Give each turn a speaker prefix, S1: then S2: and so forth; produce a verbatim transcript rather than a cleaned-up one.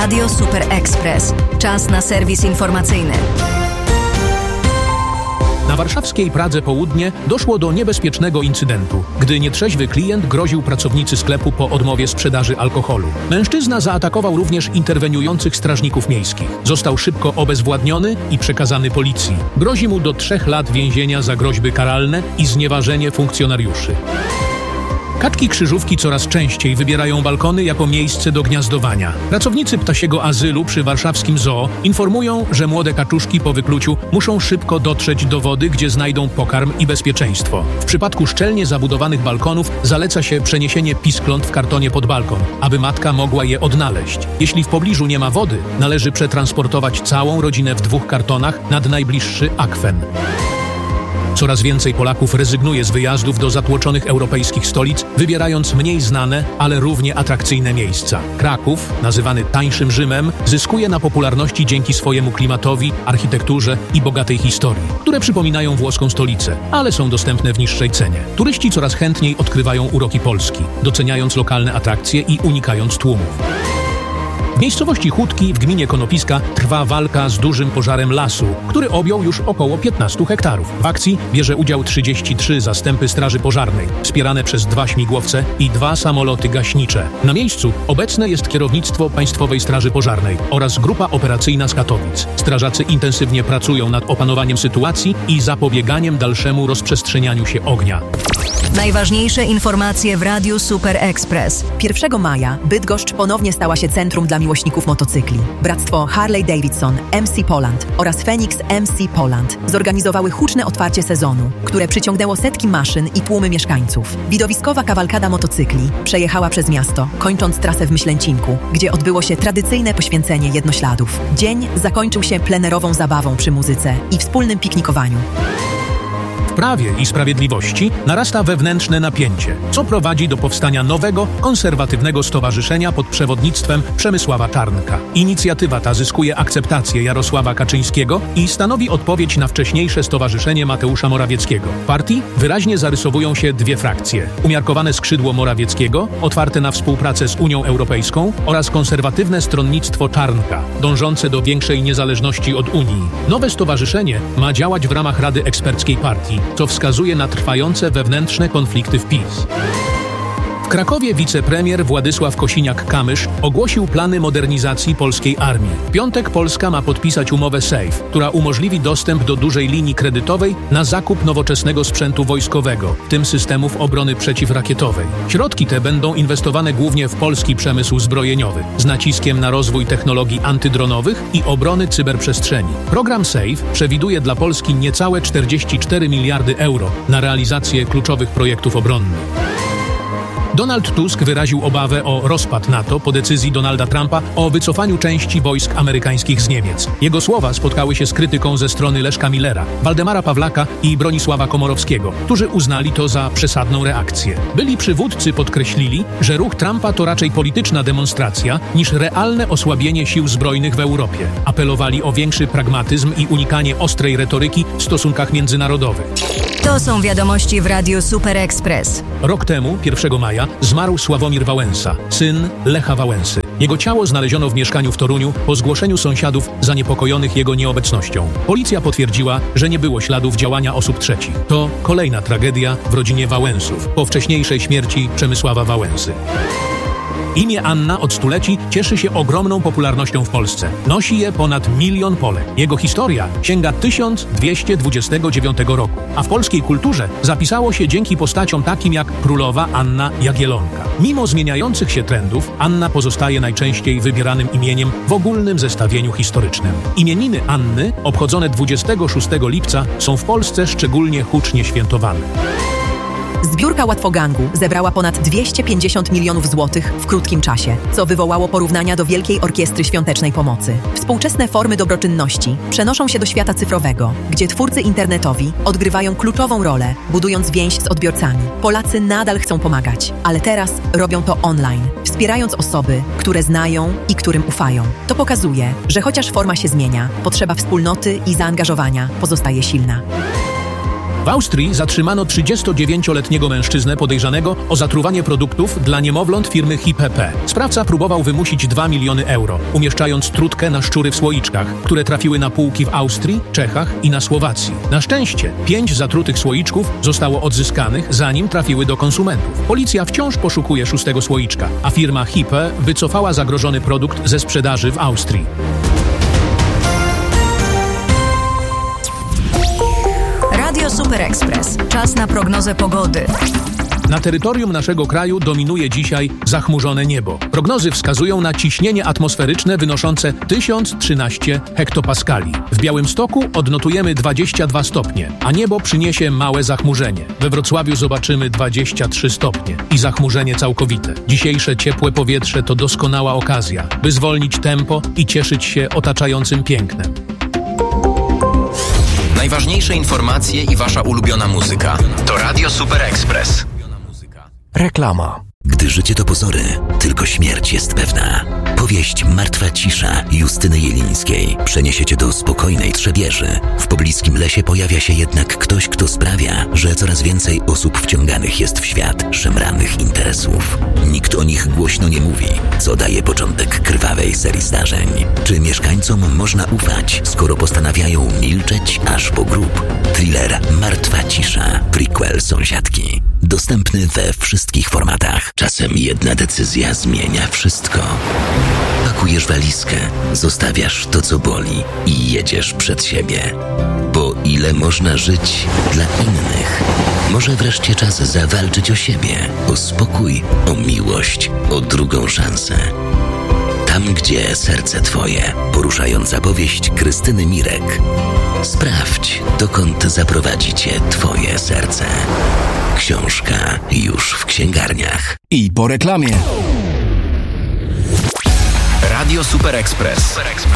S1: Radio Super Express. Czas na serwis informacyjny.
S2: Na warszawskiej Pradze Południe doszło do niebezpiecznego incydentu, gdy nietrzeźwy klient groził pracownicy sklepu po odmowie sprzedaży alkoholu. Mężczyzna zaatakował również interweniujących strażników miejskich. Został szybko obezwładniony i przekazany policji. Grozi mu do trzech lat więzienia za groźby karalne i znieważenie funkcjonariuszy. Kaczki krzyżówki coraz częściej wybierają balkony jako miejsce do gniazdowania. Pracownicy ptasiego azylu przy warszawskim zoo informują, że młode kaczuszki po wykluciu muszą szybko dotrzeć do wody, gdzie znajdą pokarm i bezpieczeństwo. W przypadku szczelnie zabudowanych balkonów zaleca się przeniesienie piskląt w kartonie pod balkon, aby matka mogła je odnaleźć. Jeśli w pobliżu nie ma wody, należy przetransportować całą rodzinę w dwóch kartonach nad najbliższy akwen. Coraz więcej Polaków rezygnuje z wyjazdów do zatłoczonych europejskich stolic, wybierając mniej znane, ale równie atrakcyjne miejsca. Kraków, nazywany tańszym Rzymem, zyskuje na popularności dzięki swojemu klimatowi, architekturze i bogatej historii, które przypominają włoską stolicę, ale są dostępne w niższej cenie. Turyści coraz chętniej odkrywają uroki Polski, doceniając lokalne atrakcje i unikając tłumów. W miejscowości Chódki w gminie Konopiska trwa walka z dużym pożarem lasu, który objął już około piętnaście hektarów. W akcji bierze udział trzydzieści trzy zastępy straży pożarnej, wspierane przez dwa śmigłowce i dwa samoloty gaśnicze. Na miejscu obecne jest kierownictwo Państwowej Straży Pożarnej oraz grupa operacyjna z Katowic. Strażacy intensywnie pracują nad opanowaniem sytuacji i zapobieganiem dalszemu rozprzestrzenianiu się ognia.
S1: Najważniejsze informacje w Radiu Super Express.
S3: pierwszego maja Bydgoszcz ponownie stała się centrum dla miłośników motocykli. Bractwo Harley Davidson, M C Poland oraz Phoenix M C Poland zorganizowały huczne otwarcie sezonu, które przyciągnęło setki maszyn i tłumy mieszkańców. Widowiskowa kawalkada motocykli przejechała przez miasto, kończąc trasę w Myślęcinku, gdzie odbyło się tradycyjne poświęcenie jednośladów. Dzień zakończył się plenerową zabawą przy muzyce i wspólnym piknikowaniu.
S2: W Prawie i Sprawiedliwości narasta wewnętrzne napięcie, co prowadzi do powstania nowego, konserwatywnego stowarzyszenia pod przewodnictwem Przemysława Czarnka. Inicjatywa ta zyskuje akceptację Jarosława Kaczyńskiego i stanowi odpowiedź na wcześniejsze stowarzyszenie Mateusza Morawieckiego. W partii wyraźnie zarysowują się dwie frakcje. Umiarkowane skrzydło Morawieckiego, otwarte na współpracę z Unią Europejską, oraz konserwatywne stronnictwo Czarnka, dążące do większej niezależności od Unii. Nowe stowarzyszenie ma działać w ramach Rady Eksperckiej Partii, co wskazuje na trwające wewnętrzne konflikty w PiS. W Krakowie wicepremier Władysław Kosiniak-Kamysz ogłosił plany modernizacji polskiej armii. W piątek Polska ma podpisać umowę SAFE, która umożliwi dostęp do dużej linii kredytowej na zakup nowoczesnego sprzętu wojskowego, w tym systemów obrony przeciwrakietowej. Środki te będą inwestowane głównie w polski przemysł zbrojeniowy, z naciskiem na rozwój technologii antydronowych i obrony cyberprzestrzeni. Program SAFE przewiduje dla Polski niecałe czterdzieści cztery miliardy euro na realizację kluczowych projektów obronnych. Donald Tusk wyraził obawę o rozpad NATO po decyzji Donalda Trumpa o wycofaniu części wojsk amerykańskich z Niemiec. Jego słowa spotkały się z krytyką ze strony Leszka Millera, Waldemara Pawlaka i Bronisława Komorowskiego, którzy uznali to za przesadną reakcję. Byli przywódcy podkreślili, że ruch Trumpa to raczej polityczna demonstracja niż realne osłabienie sił zbrojnych w Europie. Apelowali o większy pragmatyzm i unikanie ostrej retoryki w stosunkach międzynarodowych.
S1: To są wiadomości w Radiu Super Express.
S2: Rok temu, pierwszego maja, zmarł Sławomir Wałęsa, syn Lecha Wałęsy. Jego ciało znaleziono w mieszkaniu w Toruniu po zgłoszeniu sąsiadów zaniepokojonych jego nieobecnością. Policja potwierdziła, że nie było śladów działania osób trzecich. To kolejna tragedia w rodzinie Wałęsów po wcześniejszej śmierci Przemysława Wałęsy. Imię Anna od stuleci cieszy się ogromną popularnością w Polsce. Nosi je ponad milion Polek. Jego historia sięga tysiąc dwieście dwudziestego dziewiątego roku, a w polskiej kulturze zapisało się dzięki postaciom takim jak królowa Anna Jagiellonka. Mimo zmieniających się trendów, Anna pozostaje najczęściej wybieranym imieniem w ogólnym zestawieniu historycznym. Imieniny Anny, obchodzone dwudziestego szóstego lipca, są w Polsce szczególnie hucznie świętowane.
S3: Zbiórka Łatwogangu zebrała ponad dwieście pięćdziesiąt milionów złotych w krótkim czasie, co wywołało porównania do Wielkiej Orkiestry Świątecznej Pomocy. Współczesne formy dobroczynności przenoszą się do świata cyfrowego, gdzie twórcy internetowi odgrywają kluczową rolę, budując więź z odbiorcami. Polacy nadal chcą pomagać, ale teraz robią to online, wspierając osoby, które znają i którym ufają. To pokazuje, że chociaż forma się zmienia, potrzeba wspólnoty i zaangażowania pozostaje silna.
S2: W Austrii zatrzymano trzydziestodziewięcioletniego mężczyznę podejrzanego o zatruwanie produktów dla niemowląt firmy H P P. Sprawca próbował wymusić dwa miliony euro, umieszczając trutkę na szczury w słoiczkach, które trafiły na półki w Austrii, Czechach i na Słowacji. Na szczęście pięć zatrutych słoiczków zostało odzyskanych, zanim trafiły do konsumentów. Policja wciąż poszukuje szóstego słoiczka, a firma H P wycofała zagrożony produkt ze sprzedaży w Austrii.
S1: Radio Super Express. Czas na prognozę pogody.
S2: Na terytorium naszego kraju dominuje dzisiaj zachmurzone niebo. Prognozy wskazują na ciśnienie atmosferyczne wynoszące tysiąc trzynaście hektopaskali. W Białymstoku odnotujemy dwadzieścia dwa stopnie, a niebo przyniesie małe zachmurzenie. We Wrocławiu zobaczymy dwadzieścia trzy stopnie i zachmurzenie całkowite. Dzisiejsze ciepłe powietrze to doskonała okazja, by zwolnić tempo i cieszyć się otaczającym pięknem.
S4: Najważniejsze informacje i wasza ulubiona muzyka to Radio Super Express.
S5: Reklama. Gdy życie to pozory, tylko śmierć jest pewna. Powieść Martwa cisza Justyny Jelińskiej przeniesie cię do spokojnej Trzebieży. W pobliskim lesie pojawia się jednak ktoś, kto sprawia, że coraz więcej osób wciąganych jest w świat szemranych interesów. Nikt o nich głośno nie mówi, co daje początek krwawej serii zdarzeń. Czy mieszkańcom można ufać, skoro postanawiają milczeć aż po grób? Thriller Martwa cisza, prequel Sąsiadki. Dostępny we wszystkich formatach. Czasem jedna decyzja zmienia wszystko. Pakujesz walizkę, zostawiasz to, co boli i jedziesz przed siebie. Bo ile można żyć dla innych? Może wreszcie czas zawalczyć o siebie, o spokój, o miłość, o drugą szansę. Tam, gdzie serce twoje. Poruszająca powieść Krystyny Mirek. Sprawdź, dokąd zaprowadzi cię twoje serce. Książka już w księgarniach.
S6: I po reklamie.
S4: Radio Super Express.